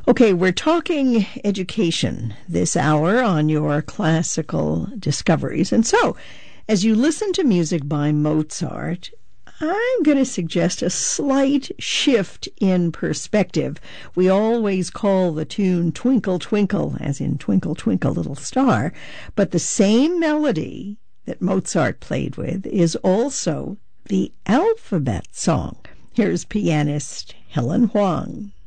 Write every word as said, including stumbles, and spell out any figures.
Okay, we're talking education this hour on your classical discoveries. And so, as you listen to music by Mozart, I'm going to suggest a slight shift in perspective. We always call the tune Twinkle, Twinkle, as in Twinkle, Twinkle, Little Star, but the same melody that Mozart played with is also the alphabet song. Here's pianist Helen Huang.